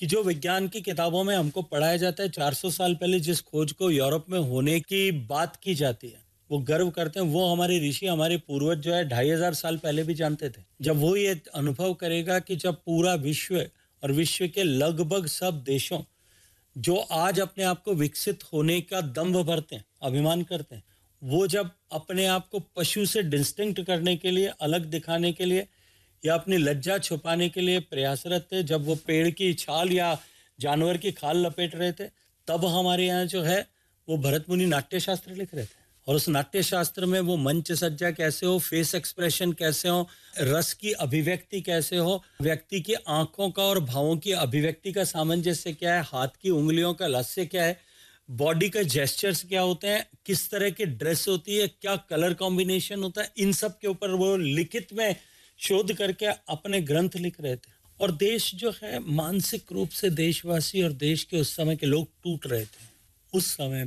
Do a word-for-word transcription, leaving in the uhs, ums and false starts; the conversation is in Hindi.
कि जो विज्ञान की किताबों में हमको पढ़ाया जाता है चार सौ साल पहले जिस खोज को यूरोप में होने की बात की जाती है, वो गर्व करते हैं, वो हमारे ऋषि, हमारे पूर्वज जो है ढाई हज़ार साल पहले भी जानते थे। जब वो ये अनुभव करेगा कि जब पूरा विश्व और विश्व के लगभग सब देशों जो आज अपने आप को विकसित होने का दंभ भरते हैं, अभिमान करते हैं, वो जब अपने आप को पशु से डिस्टिंक्ट करने के लिए, अलग दिखाने के लिए या अपनी लज्जा छुपाने के लिए प्रयासरत थे, जब वो पेड़ की छाल या जानवर की खाल लपेट रहे थे, तब हमारे यहाँ जो है वो भरत मुनि नाट्य शास्त्र लिख रहे थे। और उस नाट्य शास्त्र में वो मंच सज्जा कैसे हो, फेस एक्सप्रेशन कैसे हो, रस की अभिव्यक्ति कैसे हो, व्यक्ति की आंखों का और भावों की अभिव्यक्ति का सामंजस्य क्या है, हाथ की उंगलियों का लस्य क्या है, बॉडी का जेस्चर्स क्या होते हैं, किस तरह की ड्रेस होती है, क्या कलर कॉम्बिनेशन होता है, इन सब के ऊपर वो लिखित में शोध करके अपने ग्रंथ लिख रहे थे। और देश जो है मानसिक रूप से देशवासी और देश के उस समय के लोग टूट रहे थे। उस समय